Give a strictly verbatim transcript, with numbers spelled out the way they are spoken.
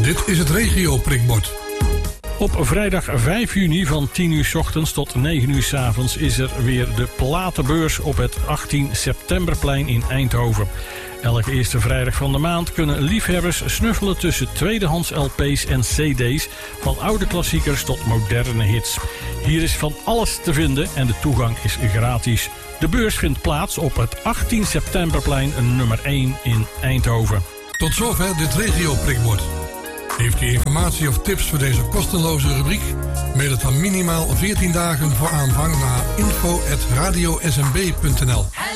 Dit is het regio prikbord. Op vrijdag vijf juni van tien uur 's ochtends tot negen uur 's avonds is er weer de platenbeurs op het achttien septemberplein in Eindhoven. Elke eerste vrijdag van de maand kunnen liefhebbers snuffelen tussen tweedehands L P's en C D's, van oude klassiekers tot moderne hits. Hier is van alles te vinden en de toegang is gratis. De beurs vindt plaats op het achttien septemberplein nummer één in Eindhoven. Tot zover dit regio prikbord. Heeft u informatie of tips voor deze kostenloze rubriek? Mail het dan minimaal veertien dagen voor aanvang naar info at radio s m b punt n l.